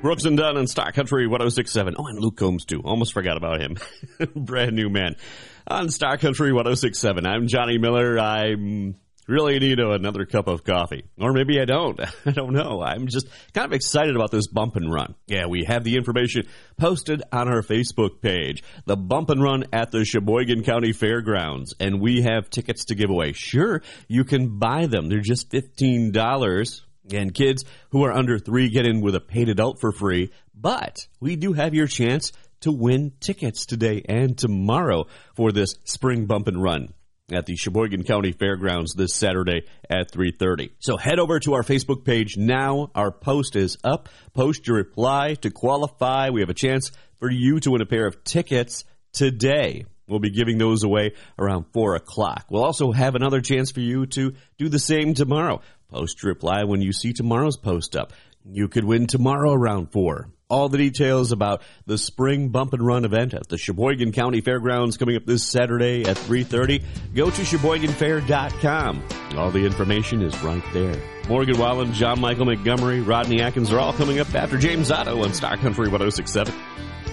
Brooks and Dunn on Star Country 106.7. Oh, and Luke Combs, too. Almost forgot about him. Brand new man. On Star Country 106.7. I'm Johnny Miller. I really need another cup of coffee. Or maybe I don't. I don't know. I'm just kind of excited about this bump and run. Yeah, we have the information posted on our Facebook page. The bump and run at the Sheboygan County Fairgrounds. And we have tickets to give away. Sure, you can buy them. They're just $15. And kids who are under 3 get in with a paid adult for free. But we do have your chance to win tickets today and tomorrow for this spring bump and run at the Sheboygan County Fairgrounds this Saturday at 3:30. So head over to our Facebook page now. Our post is up. Post your reply to qualify. We have a chance for you to win a pair of tickets today. We'll be giving those away around 4 o'clock. We'll also have another chance for you to do the same tomorrow. Post your reply when you see tomorrow's post up. You could win tomorrow around 4. All the details about the spring bump and run event at the Sheboygan County Fairgrounds coming up this Saturday at 3:30. Go to SheboyganFair.com. All the information is right there. Morgan Wallen, John Michael Montgomery, Rodney Atkins are all coming up after James Otto on Star Country 106.7.